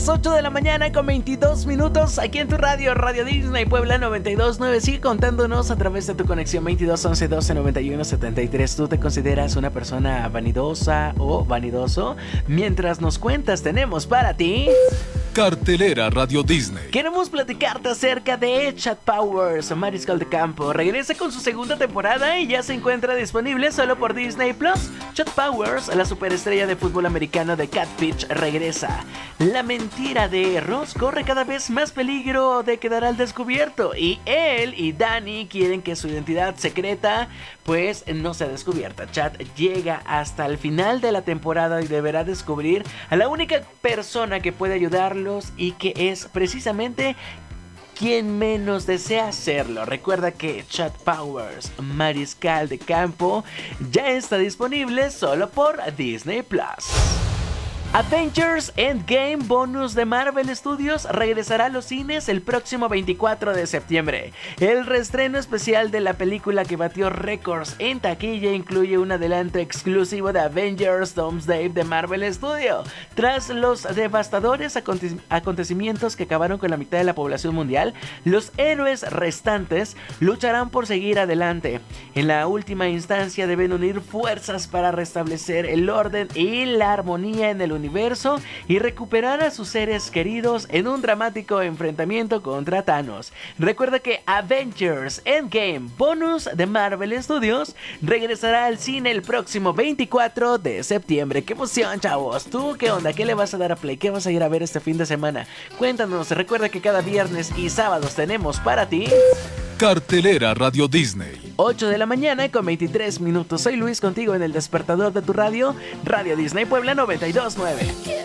8 de la mañana con 22 minutos aquí en tu radio, Radio Disney Puebla 92.9. Sigue contándonos a través de tu conexión 22 11 12 91 73. ¿Tú te consideras una persona vanidosa o vanidoso? Mientras nos cuentas, tenemos para ti Cartelera Radio Disney. Queremos platicarte acerca de Chad Powers, Mariscal de Campo. Regresa con su segunda temporada y ya se encuentra disponible solo por Disney Plus. Chad Powers, la superestrella de fútbol americano de Catfish, regresa. La mentira de Ross corre cada vez más peligro de quedar al descubierto, y él y Danny quieren que su identidad secreta pues no sea descubierta. Chad llega hasta el final de la temporada y deberá descubrir a la única persona que puede ayudarlos y que es precisamente quien menos desea hacerlo. Recuerda que Chad Powers, Mariscal de Campo, ya está disponible solo por Disney Plus. Avengers Endgame bonus de Marvel Studios regresará a los cines el próximo 24 de septiembre. El reestreno especial de la película que batió récords en taquilla incluye un adelanto exclusivo de Avengers Doomsday de Marvel Studios. Tras los devastadores acontecimientos que acabaron con la mitad de la población mundial, los héroes restantes lucharán por seguir adelante. En la última instancia deben unir fuerzas para restablecer el orden y la armonía en el universo y recuperar a sus seres queridos en un dramático enfrentamiento contra Thanos. Recuerda que Avengers Endgame bonus de Marvel Studios regresará al cine el próximo 24 de septiembre. ¡Qué emoción, chavos! ¿Tú qué onda? ¿Qué le vas a dar a play? ¿Qué vas a ir a ver este fin de semana? Cuéntanos. Recuerda que cada viernes y sábados tenemos para ti Cartelera Radio Disney. 8 de la mañana con 23 minutos. Soy Luis contigo en el despertador de tu radio, Radio Disney Puebla 92.9.